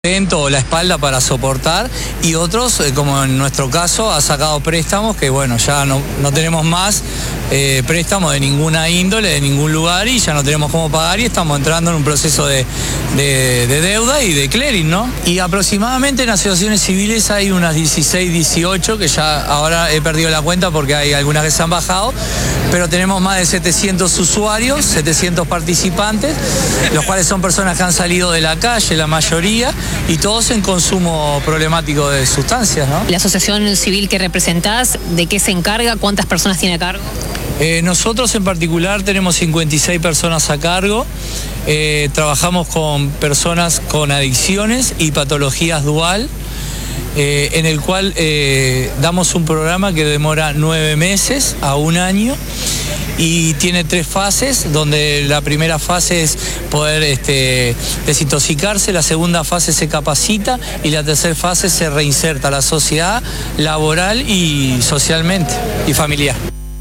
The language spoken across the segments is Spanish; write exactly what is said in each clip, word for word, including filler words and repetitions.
o la espalda para soportar, y otros, eh, como en nuestro caso, ha sacado préstamos que bueno, ya no, no tenemos más eh, préstamos de ninguna índole, de ningún lugar, y ya no tenemos cómo pagar y estamos entrando en un proceso de, de, de deuda y de clearing, ¿no? Y aproximadamente en asociaciones civiles hay unas dieciséis, dieciocho, que ya ahora he perdido la cuenta porque hay algunas que se han bajado, pero tenemos más de setecientos usuarios, setecientos participantes, los cuales son personas que han salido de la calle, la mayoría, y todos en consumo problemático de sustancias, ¿no? La asociación civil que representás, ¿de qué se encarga? ¿Cuántas personas tiene a cargo? Eh, nosotros en particular tenemos cincuenta y seis personas a cargo. Eh, trabajamos con personas con adicciones y patologías dual, eh, en el cual eh, damos un programa que demora nueve meses a un año. Y tiene tres fases, donde la primera fase es poder este, desintoxicarse, la segunda fase se capacita y la tercera fase se reinserta a la sociedad laboral y socialmente y familiar.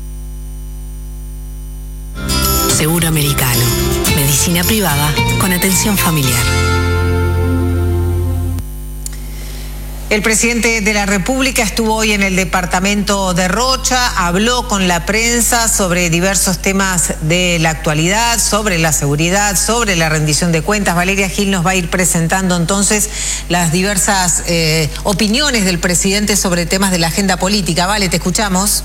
Seguro Americano, medicina privada con atención familiar. El presidente de la República estuvo hoy en el departamento de Rocha, habló con la prensa sobre diversos temas de la actualidad, sobre la seguridad, sobre la rendición de cuentas. Valeria Gil nos va a ir presentando entonces las diversas eh, opiniones del presidente sobre temas de la agenda política. Vale, te escuchamos.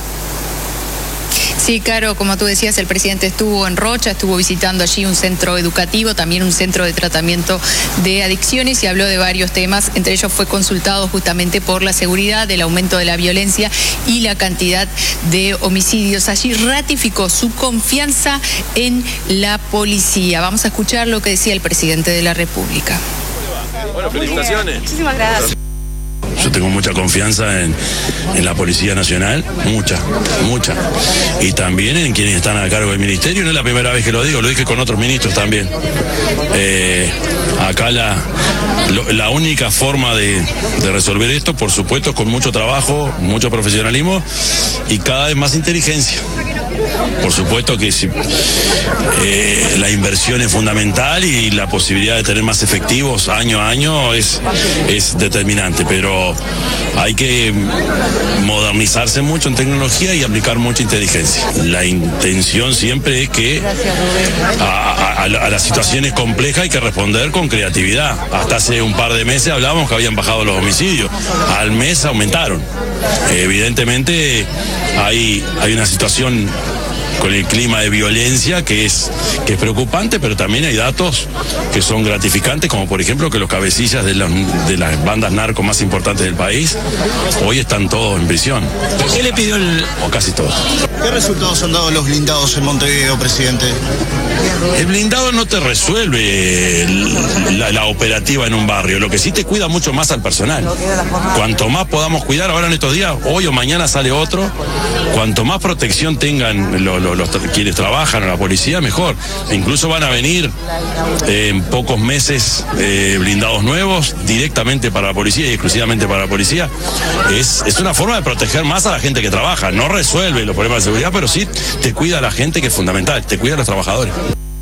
Sí, Caro, como tú decías, el presidente estuvo en Rocha, estuvo visitando allí un centro educativo, también un centro de tratamiento de adicciones, y habló de varios temas. Entre ellos fue consultado justamente por la seguridad, el aumento de la violencia y la cantidad de homicidios. Allí ratificó su confianza en la policía. Vamos a escuchar lo que decía el presidente de la República. Bueno, felicitaciones. Muchísimas gracias. Yo tengo mucha confianza en, en la Policía Nacional, mucha, mucha. Y también en quienes están a cargo del ministerio. No es la primera vez que lo digo, lo dije con otros ministros también. Eh, acá la, lo, la única forma de, de resolver esto, por supuesto, con mucho trabajo, mucho profesionalismo y cada vez más inteligencia. Por supuesto que si, eh, la inversión es fundamental y la posibilidad de tener más efectivos año a año es, es determinante, pero hay que modernizarse mucho en tecnología y aplicar mucha inteligencia. La intención siempre es que a, a, a las situaciones complejas hay que responder con creatividad. Hasta hace un par de meses hablábamos que habían bajado los homicidios, al mes aumentaron. Evidentemente hay, hay una situación con el clima de violencia que es, que es preocupante, pero también hay datos que son gratificantes, como por ejemplo que los cabecillas de, los, de las bandas narcos más importantes del país hoy están todos en prisión. ¿Qué le pidió el...? O casi todos. ¿Qué resultados han dado los blindados en Montevideo, presidente? El blindado no te resuelve la, la operativa en un barrio, lo que sí te cuida mucho más al personal. Cuanto más podamos cuidar, ahora en estos días, hoy o mañana sale otro, cuanto más protección tengan los, los, los quienes trabajan o la policía, mejor. E incluso van a venir eh, en pocos meses eh, blindados nuevos directamente para la policía y exclusivamente para la policía. Es, es una forma de proteger más a la gente que trabaja. No resuelve los problemas de seguridad, pero sí te cuida a la gente, que es fundamental, te cuida a los trabajadores.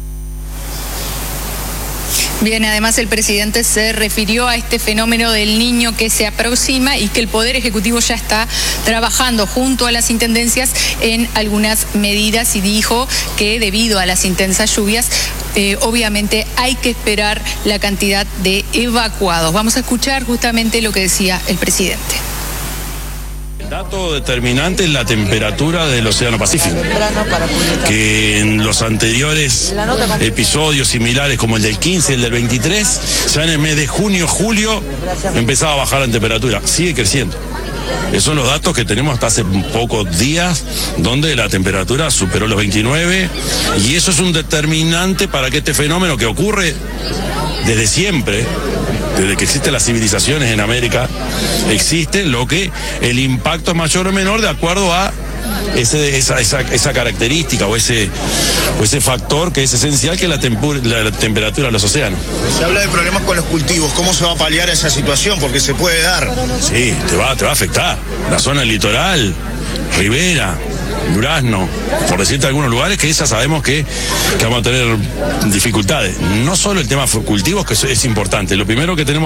Bien, además el presidente se refirió a este fenómeno del niño que se aproxima y que el Poder Ejecutivo ya está trabajando junto a las intendencias en algunas medidas, y dijo que debido a las intensas lluvias, eh, obviamente hay que esperar la cantidad de evacuados. Vamos a escuchar justamente lo que decía el presidente. El dato determinante es la temperatura del Océano Pacífico, que en los anteriores episodios similares como el del quince y el del veintitrés, ya en el mes de junio, julio, empezaba a bajar la temperatura, sigue creciendo. Esos son los datos que tenemos hasta hace pocos días, donde la temperatura superó los veintinueve, y eso es un determinante para que este fenómeno, que ocurre desde siempre, desde que existen las civilizaciones en América, existe, lo que el impacto es mayor o menor de acuerdo a ese, esa, esa, esa característica o ese, o ese factor que es esencial, que es la, la, la temperatura de los océanos. Se habla de problemas con los cultivos. ¿Cómo se va a paliar esa situación? Porque se puede dar. Sí, te va, te va a afectar. La zona litoral, Ribera, durazno, por decirte algunos lugares que ya sabemos que, que vamos a tener dificultades. No solo el tema cultivos, que es, es importante, lo primero que tenemos